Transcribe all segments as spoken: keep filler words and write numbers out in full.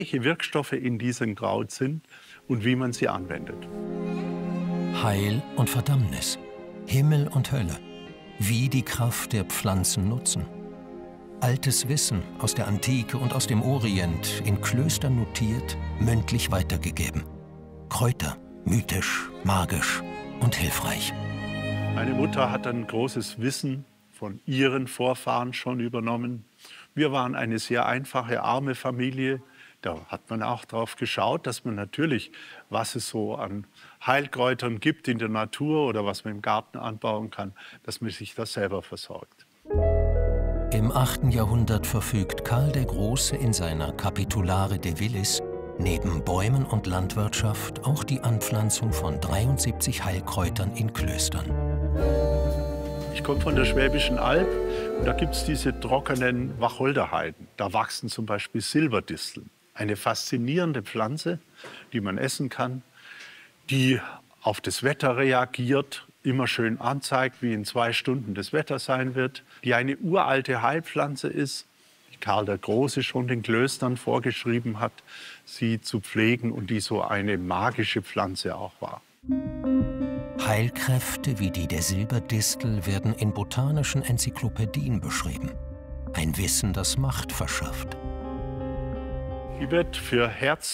welche Wirkstoffe in diesem Kraut sind und wie man sie anwendet. Heil und Verdammnis, Himmel und Hölle, wie die Kraft der Pflanzen nutzen. Altes Wissen aus der Antike und aus dem Orient, in Klöstern notiert, mündlich weitergegeben. Kräuter, mythisch, magisch und hilfreich. Meine Mutter hat ein großes Wissen von ihren Vorfahren schon übernommen. Wir waren eine sehr einfache, arme Familie. Da hat man auch darauf geschaut, dass man natürlich, was es so an Heilkräutern gibt in der Natur oder was man im Garten anbauen kann, dass man sich das selber versorgt. Im achten Jahrhundert verfügt Karl der Große in seiner Capitulare de Villis neben Bäumen und Landwirtschaft auch die Anpflanzung von dreiundsiebzig Heilkräutern in Klöstern. Ich komme von der Schwäbischen Alb und da gibt es diese trockenen Wacholderheiden. Da wachsen zum Beispiel Silberdisteln. Eine faszinierende Pflanze, die man essen kann, die auf das Wetter reagiert, immer schön anzeigt, wie in zwei Stunden das Wetter sein wird, die eine uralte Heilpflanze ist, die Karl der Große schon den Klöstern vorgeschrieben hat, sie zu pflegen und die so eine magische Pflanze auch war. Heilkräfte wie die der Silberdistel werden in botanischen Enzyklopädien beschrieben. Ein Wissen, das Macht verschafft. Die wird für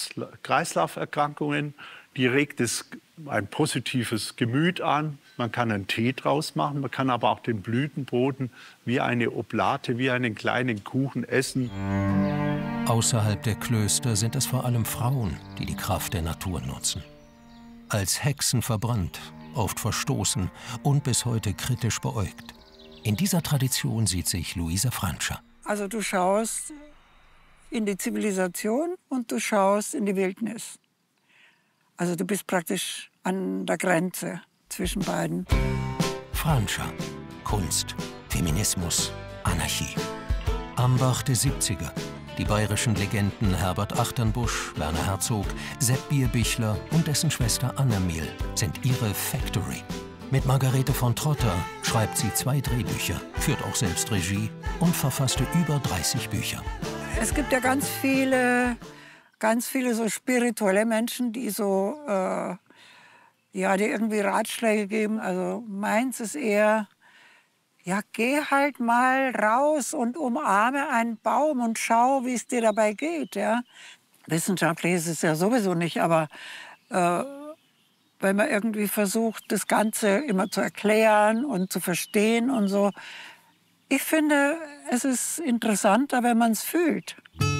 Herz-Kreislauf-Erkrankungen, die regt es ein positives Gemüt an. Man kann einen Tee draus machen, man kann aber auch den Blütenboden wie eine Oblate, wie einen kleinen Kuchen essen. Außerhalb der Klöster sind es vor allem Frauen, die die Kraft der Natur nutzen. Als Hexen verbrannt, oft verstoßen und bis heute kritisch beäugt. In dieser Tradition sieht sich Luisa Franscher. Also du schaust in die Zivilisation und du schaust in die Wildnis. Also du bist praktisch an der Grenze zwischen beiden. Franscher, Kunst, Feminismus, Anarchie. Ambach der siebziger. Die bayerischen Legenden Herbert Achternbusch, Werner Herzog, Sepp Bierbichler und dessen Schwester Annemil sind ihre Factory. Mit Margarete von Trotter schreibt sie zwei Drehbücher, führt auch selbst Regie und verfasste über dreißig Bücher. Es gibt ja ganz viele, ganz viele so spirituelle Menschen, die so, äh, ja, die irgendwie Ratschläge geben. Also meins ist eher, ja, geh halt mal raus und umarme einen Baum und schau, wie es dir dabei geht. Ja? Wissenschaftlich ist es ja sowieso nicht, aber äh, wenn man irgendwie versucht, das Ganze immer zu erklären und zu verstehen und so. Ich finde, es ist interessanter, wenn man es fühlt.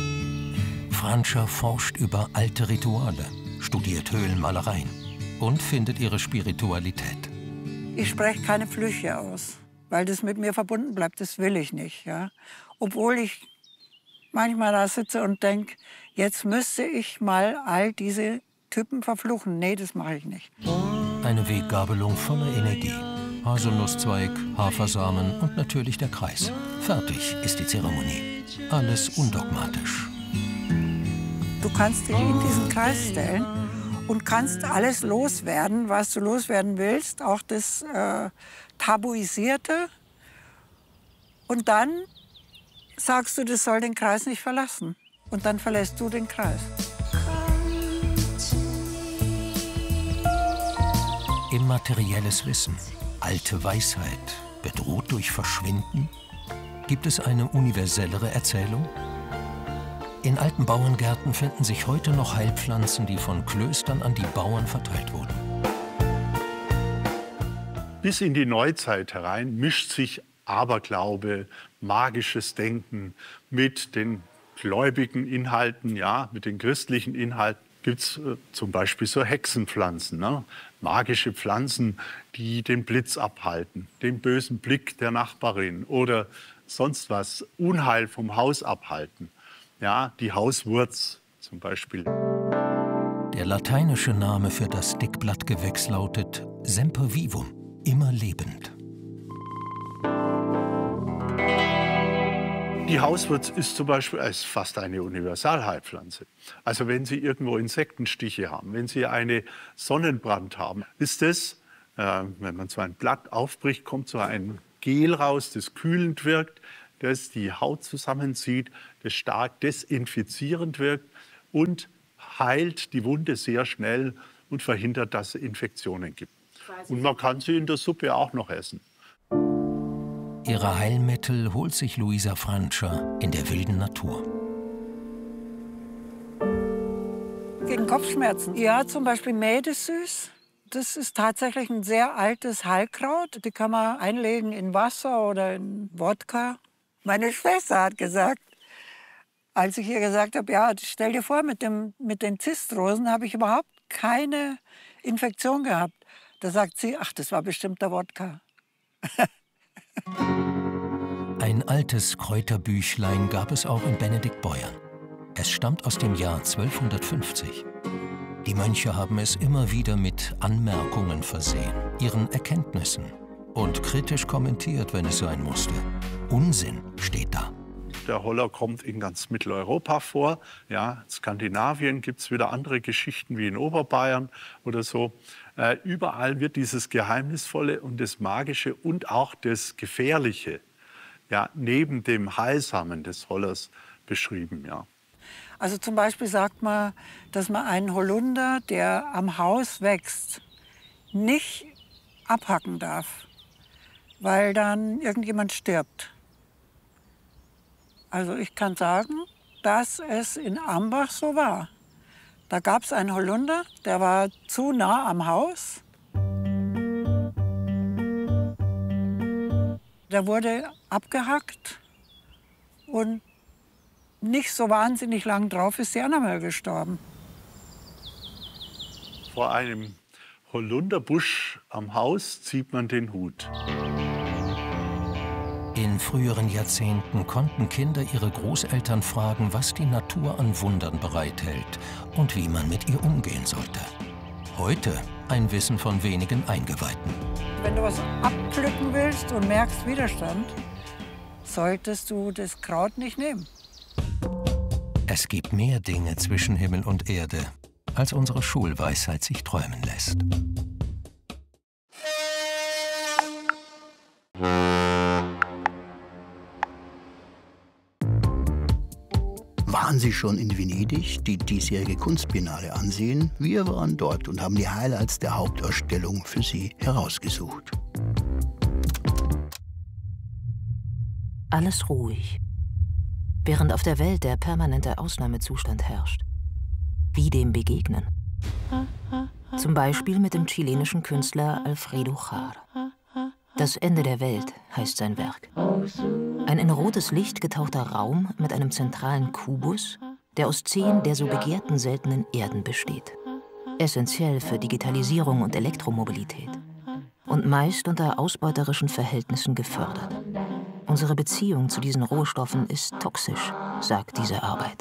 Franscher forscht über alte Rituale, studiert Höhlenmalereien und findet ihre Spiritualität. Ich spreche keine Flüche aus, weil das mit mir verbunden bleibt. Das will ich nicht. Ja? Obwohl ich manchmal da sitze und denke, jetzt müsste ich mal all diese Typen verfluchen. Nee, das mache ich nicht. Eine Weggabelung voller Energie. Haselnusszweig, Hafersamen und natürlich der Kreis. Fertig ist die Zeremonie. Alles undogmatisch. Du kannst dich in diesen Kreis stellen und kannst alles loswerden, was du loswerden willst. Auch das äh, Tabuisierte. Und dann sagst du, das soll den Kreis nicht verlassen. Und dann verlässt du den Kreis. Immaterielles Wissen, alte Weisheit, bedroht durch Verschwinden? Gibt es eine universellere Erzählung? In alten Bauerngärten finden sich heute noch Heilpflanzen, die von Klöstern an die Bauern verteilt wurden. Bis in die Neuzeit herein mischt sich Aberglaube, magisches Denken mit den gläubigen Inhalten, ja, mit den christlichen Inhalten. Gibt es äh, zum Beispiel so Hexenpflanzen, ne? Magische Pflanzen, die den Blitz abhalten, den bösen Blick der Nachbarin oder sonst was, Unheil vom Haus abhalten. Ja, die Hauswurz zum Beispiel. Der lateinische Name für das Dickblattgewächs lautet Sempervivum, immer lebend. Die Hauswurz ist zum Beispiel ist fast eine Universalheilpflanze. Also wenn Sie irgendwo Insektenstiche haben, wenn Sie einen Sonnenbrand haben, ist das, äh, wenn man so ein Blatt aufbricht, kommt so ein Gel raus, das kühlend wirkt, das die Haut zusammenzieht, das stark desinfizierend wirkt und heilt die Wunde sehr schnell und verhindert, dass es Infektionen gibt. Und man kann sie in der Suppe auch noch essen. Ihre Heilmittel holt sich Luisa Franscher in der wilden Natur. Gegen Kopfschmerzen. Ja, zum Beispiel Mädesüß. Das ist tatsächlich ein sehr altes Heilkraut. Die kann man einlegen in Wasser oder in Wodka. Meine Schwester hat gesagt, als ich ihr gesagt habe, ja, stell dir vor, mit, dem, mit den Zystrosen habe ich überhaupt keine Infektion gehabt. Da sagt sie, ach, das war bestimmt der Wodka. Ein altes Kräuterbüchlein gab es auch in Benediktbeuern. Es stammt aus dem Jahr zwölfhundertfünfzig. Die Mönche haben es immer wieder mit Anmerkungen versehen, ihren Erkenntnissen und kritisch kommentiert, wenn es sein musste. Unsinn steht da. Der Holler kommt in ganz Mitteleuropa vor. Ja, in Skandinavien gibt es wieder andere Geschichten wie in Oberbayern oder so. Äh, überall wird dieses Geheimnisvolle und das Magische und auch das Gefährliche, ja, neben dem Heilsamen des Hollers beschrieben. Ja. Also zum Beispiel sagt man, dass man einen Holunder, der am Haus wächst, nicht abhacken darf, weil dann irgendjemand stirbt. Also ich kann sagen, dass es in Ambach so war. Da gab es einen Holunder, der war zu nah am Haus. Der wurde abgehackt und nicht so wahnsinnig lang drauf ist die Annabel gestorben. Vor einem Holunderbusch am Haus zieht man den Hut. In früheren Jahrzehnten konnten Kinder ihre Großeltern fragen, was die Natur an Wundern bereithält und wie man mit ihr umgehen sollte. Heute ein Wissen von wenigen Eingeweihten. Wenn du was abpflücken willst und merkst Widerstand, solltest du das Kraut nicht nehmen. Es gibt mehr Dinge zwischen Himmel und Erde, als unsere Schulweisheit sich träumen lässt. Waren Sie schon in Venedig, die diesjährige Kunstbiennale ansehen? Wir waren dort und haben die Highlights der Hauptausstellung für Sie herausgesucht. Alles ruhig, während auf der Welt der permanente Ausnahmezustand herrscht. Wie dem begegnen? Zum Beispiel mit dem chilenischen Künstler Alfredo Char. Das Ende der Welt heißt sein Werk. Ein in rotes Licht getauchter Raum mit einem zentralen Kubus, der aus zehn der so begehrten seltenen Erden besteht. Essentiell für Digitalisierung und Elektromobilität. Und meist unter ausbeuterischen Verhältnissen gefördert. Unsere Beziehung zu diesen Rohstoffen ist toxisch, sagt diese Arbeit.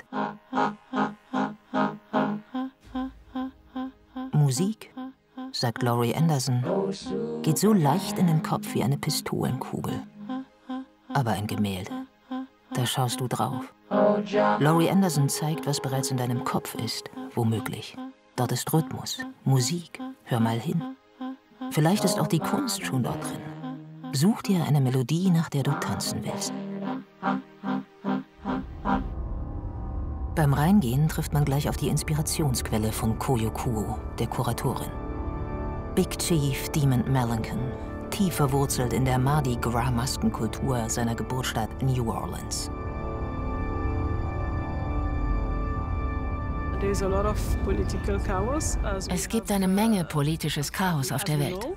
Musik, sagt Laurie Anderson, geht so leicht in den Kopf wie eine Pistolenkugel. Aber ein Gemälde, da schaust du drauf. Laurie Anderson zeigt, was bereits in deinem Kopf ist, womöglich. Dort ist Rhythmus, Musik, hör mal hin. Vielleicht ist auch die Kunst schon dort drin. Such dir eine Melodie, nach der du tanzen willst. Beim Reingehen trifft man gleich auf die Inspirationsquelle von Koyo Kuo, der Kuratorin. Big Chief Demon Melancon, tief verwurzelt in der Mardi Gras-Maskenkultur seiner Geburtsstadt New Orleans. Es gibt eine Menge politisches Chaos auf der Welt.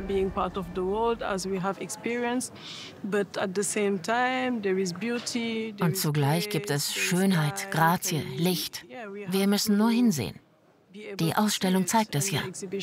Und zugleich gibt es Schönheit, Grazie, Licht. Wir müssen nur hinsehen. Die Ausstellung zeigt es ja.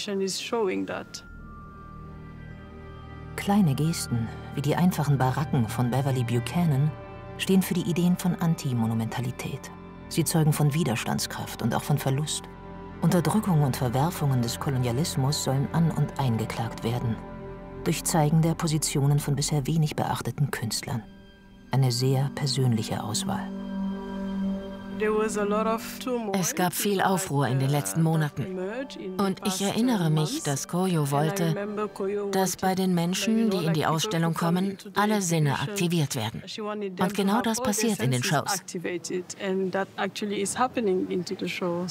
Kleine Gesten, wie die einfachen Baracken von Beverly Buchanan, stehen für die Ideen von Antimonumentalität. Sie zeugen von Widerstandskraft und auch von Verlust. Unterdrückung und Verwerfungen des Kolonialismus sollen an- und eingeklagt werden. Durch Zeigen der Positionen von bisher wenig beachteten Künstlern. Eine sehr persönliche Auswahl. Es gab viel Aufruhr in den letzten Monaten. Und ich erinnere mich, dass Koyo wollte, dass bei den Menschen, die in die Ausstellung kommen, alle Sinne aktiviert werden. Und genau das passiert in den Shows.